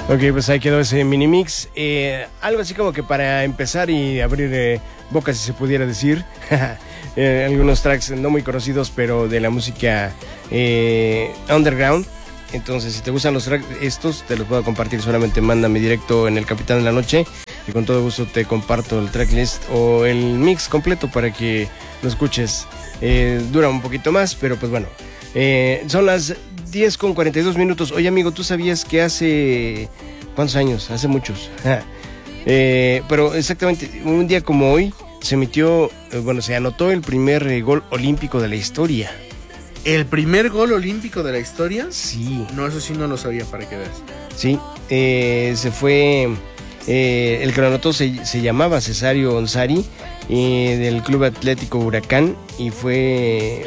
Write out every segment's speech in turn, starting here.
Ok, pues ahí quedó ese mini mix. Algo así como que para empezar y abrir boca, si se pudiera decir. Algunos tracks no muy conocidos, pero de la música underground. Entonces, si te gustan los tracks estos, te los puedo compartir. Solamente mándame directo en El Capitán de la Noche y con todo gusto te comparto el tracklist o el mix completo para que lo escuches. Dura un poquito más, pero pues bueno. Son las 10:42. Oye, amigo, ¿tú sabías que hace... ¿cuántos años? Hace muchos. Pero exactamente un día como hoy se emitió, se anotó el primer gol olímpico de la historia. ¿El primer gol olímpico de la historia? Sí. No, eso sí no lo sabía, para que veas. Sí, se fue... el que lo anotó se llamaba Cesario Onsari, del Club Atlético Huracán, y fue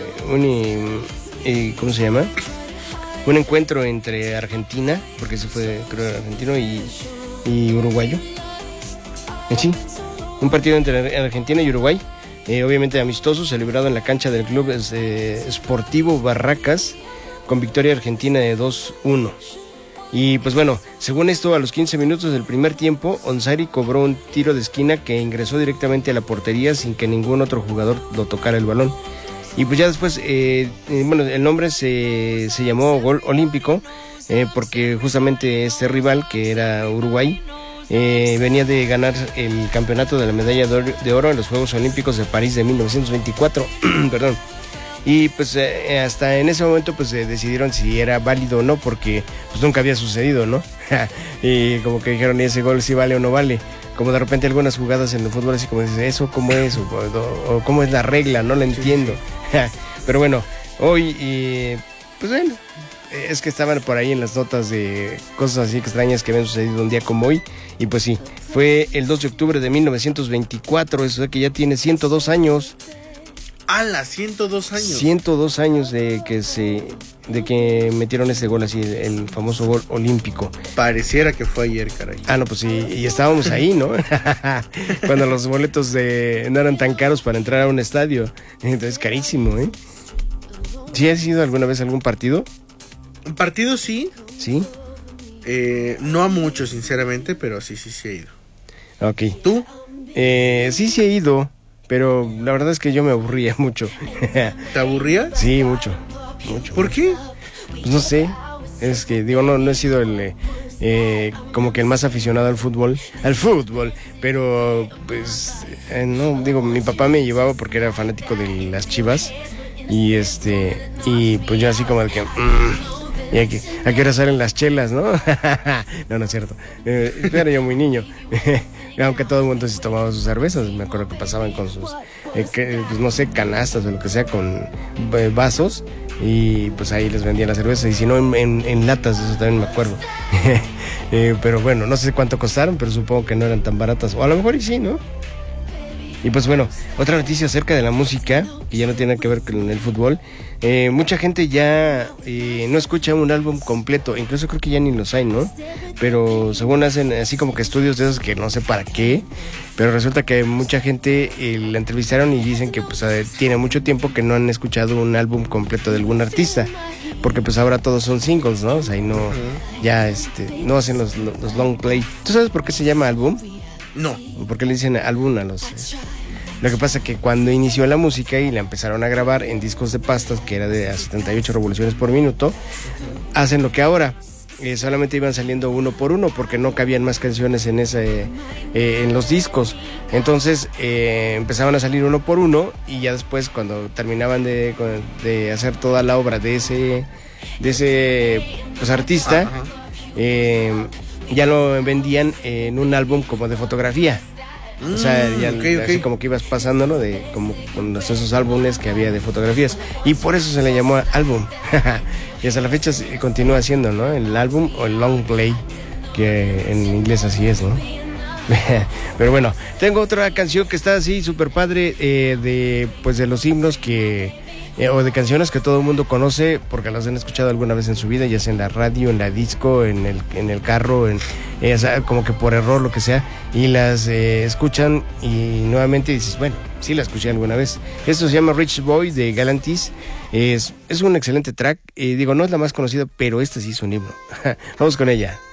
¿cómo se llama? Un encuentro entre Argentina, porque ese fue, creo, argentino y uruguayo. Sí, un partido entre Argentina y Uruguay, obviamente amistoso, celebrado en la cancha del Club Sportivo Barracas, con victoria argentina de 2-1. Y pues bueno, según esto, a los 15 minutos del primer tiempo, Onsari cobró un tiro de esquina que ingresó directamente a la portería sin que ningún otro jugador lo tocara el balón. Y pues ya después, el nombre se llamó gol olímpico, porque justamente este rival, que era Uruguay, venía de ganar el campeonato de la medalla de oro en los Juegos Olímpicos de París de 1924. Perdón. Y pues hasta en ese momento pues decidieron si era válido o no, porque pues nunca había sucedido, ¿no? Y como que dijeron, ¿y ese gol si vale o no vale? Como de repente algunas jugadas en el fútbol así como dices, ¿eso cómo es? O ¿cómo es la regla? No la entiendo. Pero bueno, hoy, pues bueno, es que estaban por ahí en las notas de cosas así extrañas que habían sucedido un día como hoy. Y pues sí, fue el 2 de octubre de 1924, eso es que ya tiene 102 años. ¡Hala! 102 años. 102 años de que metieron ese gol así, el famoso gol olímpico. Pareciera que fue ayer, caray. No, pues sí, y estábamos ahí, ¿no? Cuando los boletos no eran tan caros para entrar a un estadio. Entonces, carísimo, ¿eh? ¿Sí has ido alguna vez a algún partido? ¿Un partido sí? ¿Sí? No a muchos, sinceramente, pero sí he ido. Ok. ¿Tú? Sí he ido. Pero la verdad es que yo me aburría mucho. ¿Te aburría? Sí, mucho. ¿Por qué? Pues no sé. Es que, digo, no he sido como que el más aficionado al fútbol. Pero, pues, no, digo, mi papá me llevaba porque era fanático de las Chivas. Y pues yo así como de que... ¿y a qué hora salen las chelas, no? No es cierto. Era yo muy niño. Aunque todo el mundo se tomaba sus cervezas. Me acuerdo que pasaban con sus, pues no sé, canastas o lo que sea, con vasos. Y pues ahí les vendían las cervezas. Y si no, en latas, eso también me acuerdo. Pero bueno, no sé cuánto costaron, pero supongo que no eran tan baratas. O a lo mejor y sí, ¿no? Y pues bueno, otra noticia acerca de la música, que ya no tiene que ver con el fútbol. Mucha gente ya no escucha un álbum completo, incluso creo que ya ni los hay, ¿no? Pero según hacen así como que estudios de esos que no sé para qué, pero resulta que mucha gente la entrevistaron y dicen que pues tiene mucho tiempo que no han escuchado un álbum completo de algún artista, porque pues ahora todos son singles, ¿no? O sea, y no, ya no hacen los long play. ¿Tú sabes por qué se llama álbum? No. ¿Por qué le dicen álbum a los...? Lo que pasa es que cuando inició la música y la empezaron a grabar en discos de pastas, que era de a 78 revoluciones por minuto, hacen lo que ahora. Solamente iban saliendo uno por uno porque no cabían más canciones en los discos. Entonces empezaban a salir uno por uno y ya después, cuando terminaban de hacer toda la obra de ese pues, artista, ya lo vendían en un álbum como de fotografía. O sea, ya así como que ibas pasándolo como con esos álbumes que había de fotografías. Y por eso se le llamó álbum. Y hasta la fecha se continúa haciendo, ¿no? El álbum o el long play, que en inglés así es, ¿no? Pero bueno, tengo otra canción que está así súper padre, de los himnos o de canciones que todo el mundo conoce porque las han escuchado alguna vez en su vida, ya sea en la radio, en la disco, en el carro, o sea, como que por error, lo que sea, y las escuchan y nuevamente dices, bueno, sí la escuché alguna vez. Esto se llama Rich Boy de Galantis. Es un excelente track, no es la más conocida, pero esta sí es un himno. Vamos con ella.